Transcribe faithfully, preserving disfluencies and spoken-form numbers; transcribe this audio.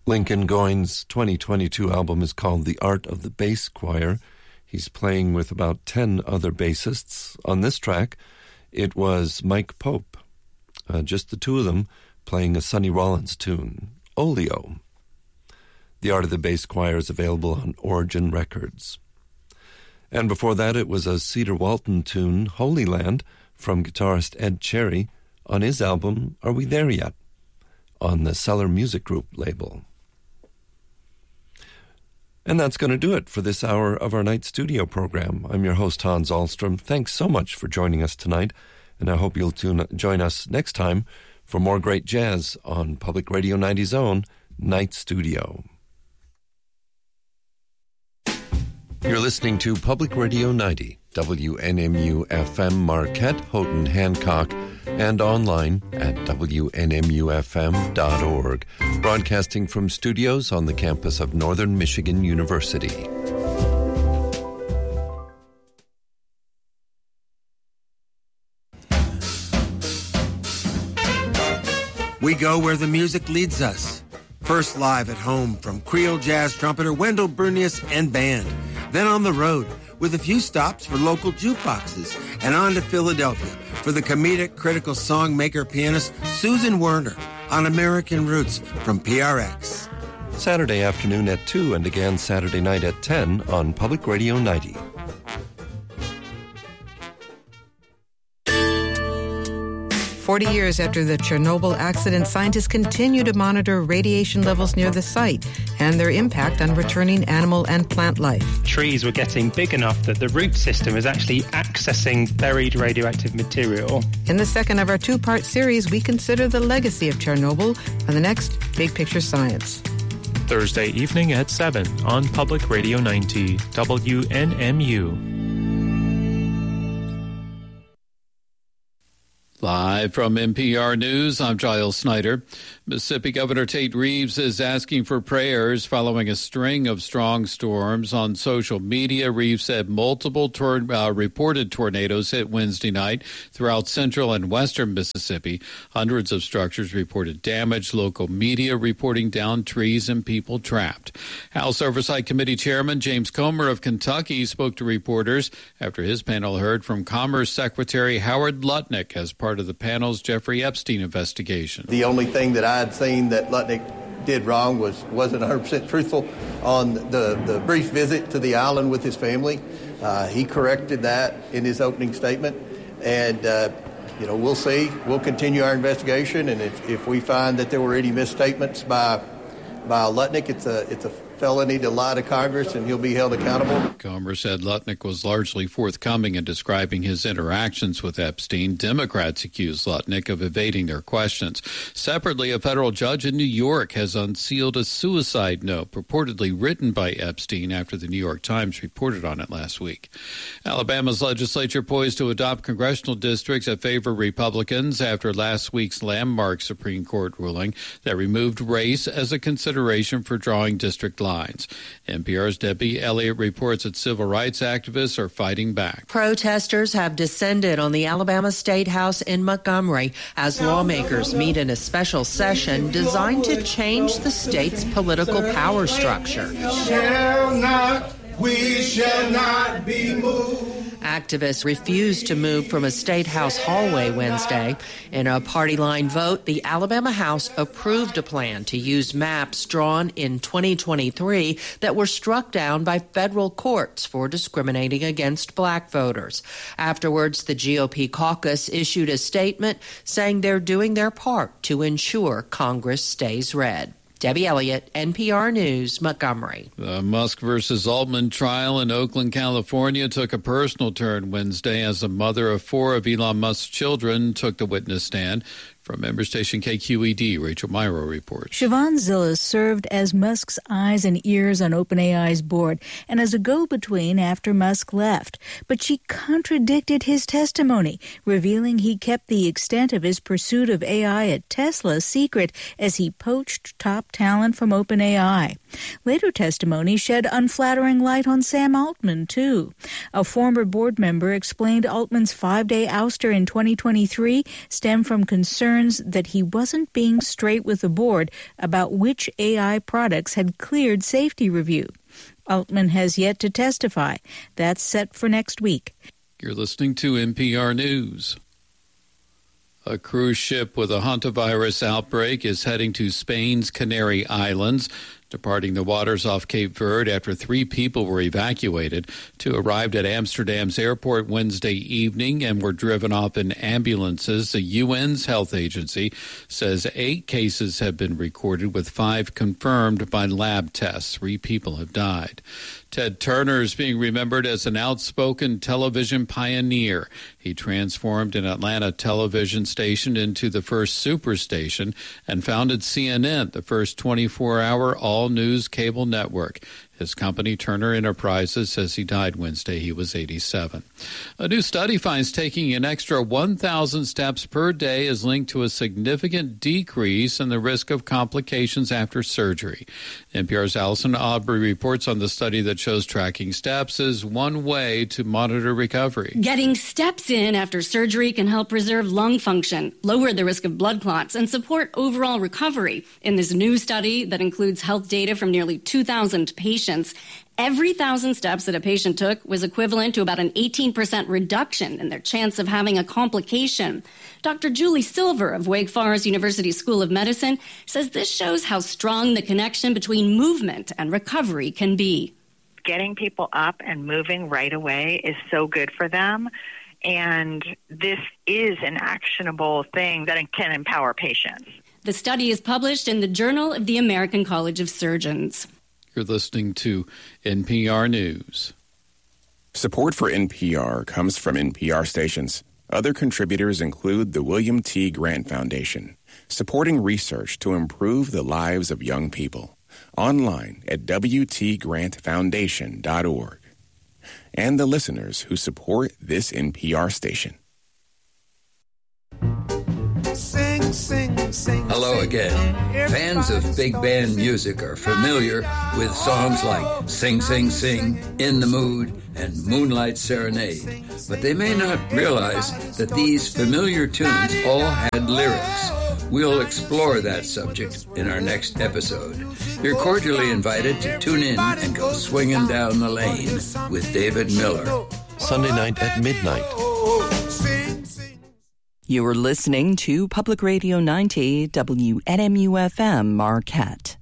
Lincoln Goines' twenty twenty-two album is called The Art of the Bass Choir. He's playing with about ten other bassists. On this track, it was Mike Pope, uh, just the two of them, playing a Sonny Rollins tune, Oleo. The Art of the Bass Choir is available on Origin Records. And before that, it was a Cedar Walton tune, Holy Land, from guitarist Ed Cherry, on his album, Are We There Yet?, on the Cellar Music Group label. And that's going to do it for this hour of our night studio program. I'm your host, Hans Ahlstrom. Thanks so much for joining us tonight, and I hope you'll tune, join us next time for more great jazz on Public Radio ninety's own Night Studio. You're listening to Public Radio ninety, W N M U F M Marquette, Houghton, Hancock, and online at W N M U F M dot org, broadcasting from studios on the campus of Northern Michigan University. We go where the music leads us. First live at home from Creole jazz trumpeter Wendell Brunius and band. Then on the road with a few stops for local jukeboxes, and on to Philadelphia for the comedic critical songmaker pianist Susan Werner on American Roots from P R X. Saturday afternoon at two and again Saturday night at ten on Public Radio ninety. Forty years after the Chernobyl accident, scientists continue to monitor radiation levels near the site and their impact on returning animal and plant life. Trees were getting big enough that the root system is actually accessing buried radioactive material. In the second of our two-part series, we consider the legacy of Chernobyl on the next Big Picture Science. Thursday evening at seven on Public Radio ninety, W N M U. Live from N P R News, I'm Giles Snyder. Mississippi Governor Tate Reeves is asking for prayers following a string of strong storms. On social media, Reeves said multiple tor- uh, reported tornadoes hit Wednesday night throughout central and western Mississippi. Hundreds of structures reported damage, local media reporting downed trees and people trapped. House Oversight Committee Chairman James Comer of Kentucky spoke to reporters after his panel heard from Commerce Secretary Howard Lutnick as part of the panel's Jeffrey Epstein investigation. The only thing that I had seen that Lutnick did wrong was wasn't one hundred percent truthful on the, the brief visit to the island with his family. Uh, he corrected that in his opening statement, and uh, you know we'll see. We'll continue our investigation, and if, if we find that there were any misstatements by by Lutnick, it's a it's a felony to lie to Congress, and he'll be held accountable. Comer said Lutnick was largely forthcoming in describing his interactions with Epstein. Democrats accused Lutnick of evading their questions. Separately, a federal judge in New York has unsealed a suicide note purportedly written by Epstein after the New York Times reported on it last week. Alabama's legislature poised to adopt congressional districts that favor Republicans after last week's landmark Supreme Court ruling that removed race as a consideration for drawing district lines. Lines. N P R's Debbie Elliott reports that civil rights activists are fighting back. Protesters have descended on the Alabama State House in Montgomery as lawmakers meet in a special session designed to change the state's political power structure. Shall not, we shall not be moved. Activists refused to move from a state house hallway Wednesday. In a party line vote, the Alabama House approved a plan to use maps drawn in twenty twenty-three that were struck down by federal courts for discriminating against black voters. Afterwards, the G O P caucus issued a statement saying they're doing their part to ensure Congress stays red. Debbie Elliott, N P R News, Montgomery. The Musk versus Altman trial in Oakland, California took a personal turn Wednesday as the mother of four of Elon Musk's children took the witness stand. From member station K Q E D, Rachel Myro reports. Siobhan Zillis served as Musk's eyes and ears on OpenAI's board and as a go-between after Musk left. But she contradicted his testimony, revealing he kept the extent of his pursuit of A I at Tesla secret as he poached top talent from OpenAI. Later testimony shed unflattering light on Sam Altman, too. A former board member explained Altman's five-day ouster in twenty twenty-three stemmed from concern concerns that he wasn't being straight with the board about which A I products had cleared safety review. Altman has yet to testify. That's set for next week. You're listening to N P R News. A cruise ship with a hantavirus outbreak is heading to Spain's Canary Islands, departing the waters off Cape Verde after three people were evacuated. Two arrived at Amsterdam's airport Wednesday evening and were driven off in ambulances. The U N's health agency says eight cases have been recorded, with five confirmed by lab tests. Three people have died. Ted Turner is being remembered as an outspoken television pioneer. He transformed an Atlanta television station into the first superstation and founded C N N, the first twenty-four hour all-news cable network. His company, Turner Enterprises, says he died Wednesday. He was eighty-seven. A new study finds taking an extra one thousand steps per day is linked to a significant decrease in the risk of complications after surgery. N P R's Allison Aubrey reports on the study that shows tracking steps is one way to monitor recovery. Getting steps in after surgery can help preserve lung function, lower the risk of blood clots, and support overall recovery. In this new study that includes health data from nearly two thousand patients, every thousand steps that a patient took was equivalent to about an eighteen percent reduction in their chance of having a complication. Doctor Julie Silver of Wake Forest University School of Medicine says this shows how strong the connection between movement and recovery can be. Getting people up and moving right away is so good for them. And this is an actionable thing that can empower patients. The study is published in the Journal of the American College of Surgeons. You're listening to N P R News. Support for N P R comes from N P R stations. Other contributors include the William T. Grant Foundation, supporting research to improve the lives of young people. Online at w t grant foundation dot org. And the listeners who support this N P R station. Sing, sing, sing. Hello again. Fans of big band music are familiar with songs like Sing, Sing, Sing, In the Mood, and Moonlight Serenade. But they may not realize that these familiar tunes all had lyrics. We'll explore that subject in our next episode. You're cordially invited to tune in and go swinging down the lane with David Miller. Sunday night at midnight. You are listening to Public Radio ninety W N M U F M Marquette.